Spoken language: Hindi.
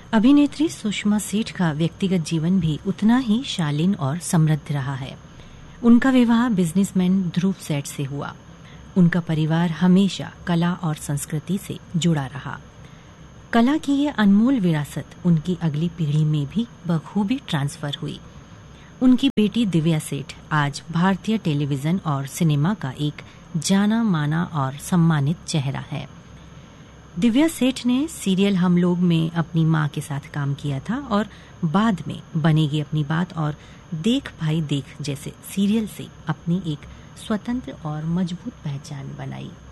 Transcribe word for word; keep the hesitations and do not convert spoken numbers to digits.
अभिनेत्री सुषमा सेठ का व्यक्तिगत जीवन भी उतना ही शालीन और समृद्ध रहा है। उनका विवाह बिजनेसमैन ध्रुव सेठ से हुआ। उनका परिवार हमेशा कला और संस्कृति से जुड़ा रहा। कला की ये अनमोल विरासत उनकी अगली पीढ़ी में भी बखूबी ट्रांसफर हुई। उनकी बेटी दिव्या सेठ आज भारतीय टेलीविजन और सिनेमा का एक जाना माना और सम्मानित चेहरा है। दिव्या सेठ ने सीरियल हम लोग में अपनी मां के साथ काम किया था और बाद में बनेगी अपनी बात और देख भाई देख जैसे सीरियल से अपनी एक स्वतंत्र और मजबूत पहचान बनाई।